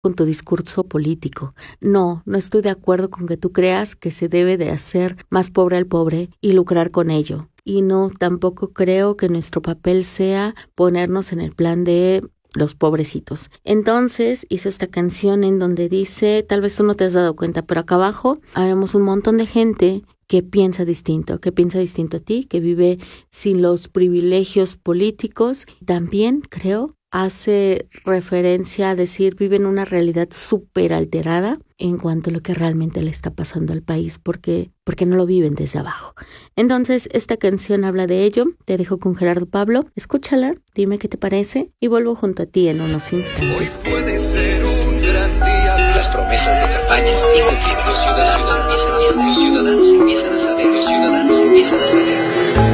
con tu discurso político. No estoy de acuerdo con que tú creas que se debe de hacer más pobre al pobre y lucrar con ello. Y no, tampoco creo que nuestro papel sea ponernos en el plan de los pobrecitos. Entonces hice esta canción en donde dice, tal vez tú no te has dado cuenta, pero acá abajo habemos un montón de gente que piensa distinto a ti, que vive sin los privilegios políticos. También creo hace referencia a decir viven una realidad súper alterada en cuanto a lo que realmente le está pasando al país, porque no lo viven desde abajo. Entonces, esta canción habla de ello. Te dejo con Gerardo Pablo. Escúchala, dime qué te parece y vuelvo junto a ti en unos instantes. Hoy puede ser un gran día. Las promesas de campaña y cumplidas. Los ciudadanos empiezan a saber, los ciudadanos empiezan a saber.